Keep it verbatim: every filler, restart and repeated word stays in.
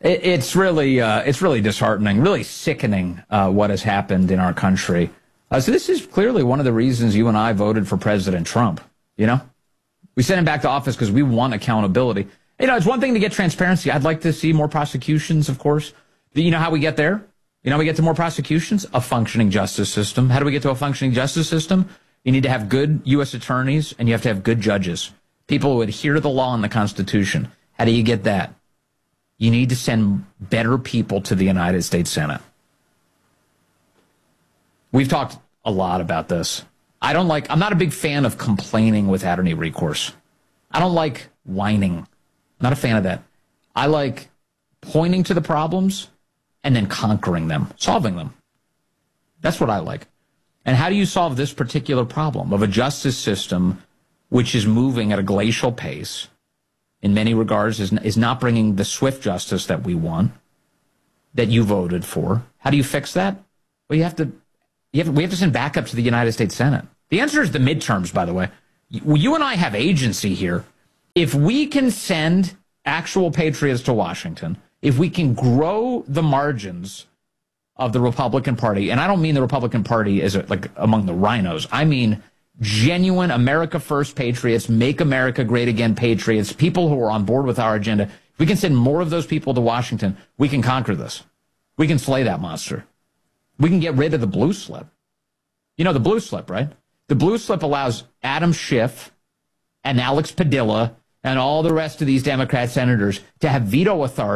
It, it's really, uh, it's really disheartening, really sickening uh, what has happened in our country. Uh, so this is clearly one of the reasons you and I voted for President Trump. You know, we sent him back to office because we want accountability. You know, it's one thing to get transparency. I'd like to see more prosecutions, of course. But you know how we get there? You know how we get to more prosecutions? A functioning justice system. How do we get to a functioning justice system? You need to have good U S attorneys, and you have to have good judges, people who adhere to the law and the Constitution. How do you get that? You need to send better people to the United States Senate. We've talked a lot about this. I don't like, I'm not a big fan of complaining without any recourse. I don't like whining. Not a fan of that. I like pointing to the problems and then conquering them, solving them. That's what I like. And how do you solve this particular problem of a justice system which is moving at a glacial pace, in many regards is, is not bringing the swift justice that we want, that you voted for? How do you fix that? Well, you have to, you have, we have to send backup to the United States Senate. The answer is the midterms, by the way. You, you and I have agency here. If we can send actual patriots to Washington, if we can grow the margins of the Republican Party, and I don't mean the Republican Party as a, like among the rhinos, I mean genuine America First patriots, make America great again patriots, people who are on board with our agenda. If we can send more of those people to Washington, we can conquer this. We can slay that monster. We can get rid of the blue slip. You know the blue slip, right? The blue slip allows Adam Schiff and Alex Padilla and all the rest of these Democrat senators to have veto authority